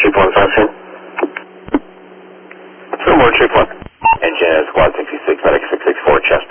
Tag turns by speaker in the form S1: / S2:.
S1: Troop 1 function. Fillmore Troop 1. Engine Squad 66, Medic 664, chest